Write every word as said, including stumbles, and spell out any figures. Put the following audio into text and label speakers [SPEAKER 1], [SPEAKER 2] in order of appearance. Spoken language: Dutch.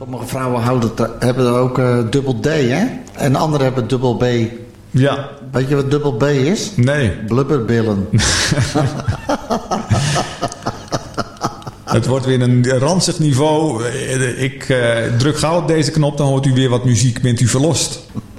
[SPEAKER 1] Sommige vrouwen houden het, hebben er ook uh, dubbel D, hè? En anderen hebben dubbel B.
[SPEAKER 2] Ja.
[SPEAKER 1] Weet je wat dubbel B is?
[SPEAKER 2] Nee.
[SPEAKER 1] Blubberbillen.
[SPEAKER 2] Het wordt weer een ranzig niveau. Ik uh, druk gauw op deze knop, dan hoort u weer wat muziek. Bent u verlost?